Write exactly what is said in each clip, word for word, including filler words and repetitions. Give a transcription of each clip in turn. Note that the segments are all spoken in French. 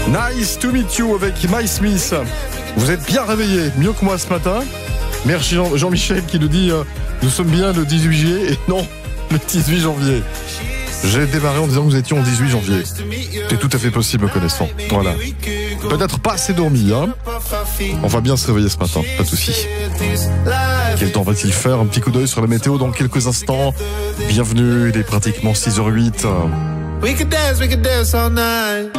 Nice to meet you avec My Smith. Vous êtes bien réveillés, mieux que moi ce matin. Merci Jean- Jean-Michel qui nous dit euh, nous sommes bien le dix-huit juillet et non le dix-huit janvier. J'ai démarré en disant que nous étions le dix-huit janvier. C'est tout à fait possible me connaissant. Voilà. Peut-être pas assez dormi, hein. On va bien se réveiller ce matin, pas de souci. Quel temps va-t-il faire? Un petit coup d'œil sur la météo dans quelques instants. Bienvenue, il est pratiquement six heures huit. We could dance, we could dance all night.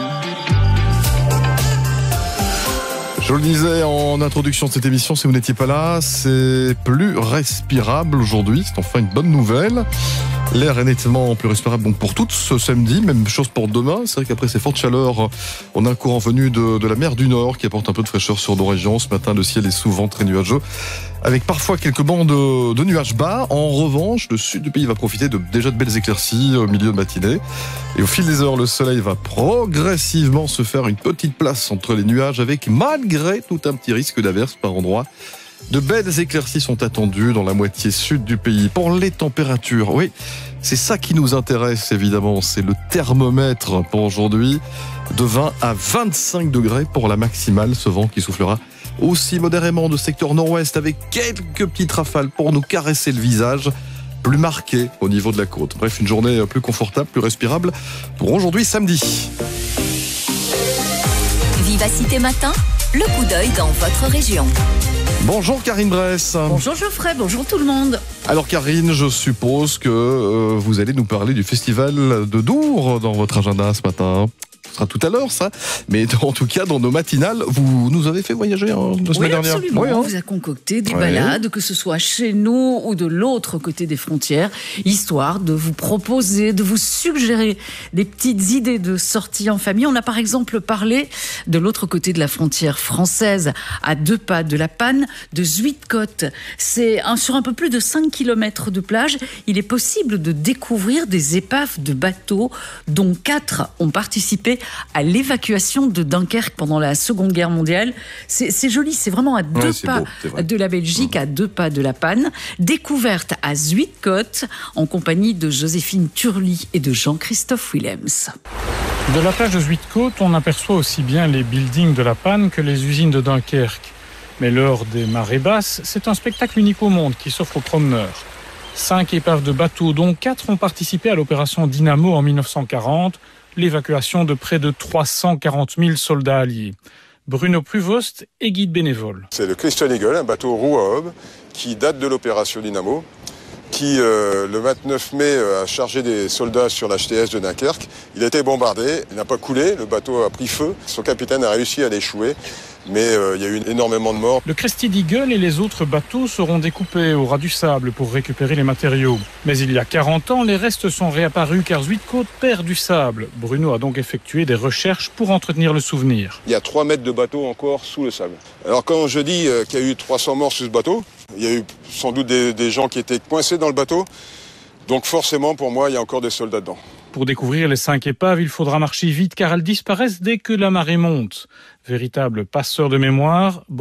Je le disais en introduction de cette émission, si vous n'étiez pas là, c'est plus respirable aujourd'hui. C'est enfin une bonne nouvelle. L'air est nettement plus respirable donc pour toutes ce samedi. Même chose pour demain. C'est vrai qu'après ces fortes chaleurs, on a un courant venu de, de la mer du Nord qui apporte un peu de fraîcheur sur nos régions. Ce matin, le ciel est souvent très nuageux, avec parfois quelques bancs de, de nuages bas. En revanche, le sud du pays va profiter de déjà de belles éclaircies au milieu de matinée. Et au fil des heures, le soleil va progressivement se faire une petite place entre les nuages, avec malgré tout un petit risque d'averse par endroits. De belles éclaircies sont attendues dans la moitié sud du pays. Pour les températures, oui, c'est ça qui nous intéresse évidemment, c'est le thermomètre pour aujourd'hui. De vingt à vingt-cinq degrés pour la maximale, ce vent qui soufflera aussi modérément de secteur nord-ouest avec quelques petites rafales pour nous caresser le visage, plus marqué au niveau de la côte. Bref, une journée plus confortable, plus respirable pour aujourd'hui samedi. Vivacité Matin, le coup d'œil dans votre région. Bonjour Karine Bress. Bonjour Geoffrey, bonjour tout le monde. Alors Karine, je suppose que euh, vous allez nous parler du festival de Dour dans votre agenda ce matin. Ce sera tout à l'heure ça, mais en tout cas dans nos matinales, vous nous avez fait voyager hein, la semaine Oui, dernière. absolument. Oui, hein. On vous a concocté des Ouais. balades, que ce soit chez nous ou de l'autre côté des frontières, histoire de vous proposer, de vous suggérer des petites idées de sortie en famille. On a par exemple parlé de l'autre côté de la frontière française, à deux pas de la Panne, de Zuidcote. C'est un, sur un peu plus de cinq kilomètres de plage. Il est possible de découvrir des épaves de bateaux, dont quatre ont participé à l'évacuation de Dunkerque pendant la Seconde Guerre mondiale. C'est, c'est joli, c'est vraiment à deux Ouais, c'est pas beau, c'est vrai. de la Belgique, à deux pas de la Panne. Découverte à Zuidcote en compagnie de Joséphine Turly et de Jean-Christophe Willems. De la plage de Zuidcote, on aperçoit aussi bien les buildings de la Panne que les usines de Dunkerque. Mais lors des marées basses, c'est un spectacle unique au monde qui s'offre aux promeneurs. Cinq épaves de bateaux, dont quatre ont participé à l'opération Dynamo en mille neuf cent quarante, l'évacuation de près de trois cent quarante mille soldats alliés. Bruno Pruvost est guide bénévole. C'est le Christian Eagle, un bateau roue à hobe qui date de l'opération Dynamo, qui euh, le vingt-neuf mai euh, a chargé des soldats sur l'H T S de Dunkerque. Il a été bombardé, il n'a pas coulé, le bateau a pris feu. Son capitaine a réussi à l'échouer, mais euh, il y a eu énormément de morts. Le Crested Eagle et les autres bateaux seront découpés au ras du sable pour récupérer les matériaux. Mais il y a quarante ans, les restes sont réapparus car Zuidcote perd du sable. Bruno a donc effectué des recherches pour entretenir le souvenir. Il y a trois mètres de bateau encore sous le sable. Alors quand je dis euh, qu'il y a eu trois cents morts sur ce bateau, il y a eu sans doute des, des gens qui étaient coincés dans le bateau. Donc forcément, pour moi, il y a encore des soldats dedans. Pour découvrir les cinq épaves, il faudra marcher vite car elles disparaissent dès que la marée monte. Véritable passeur de mémoire,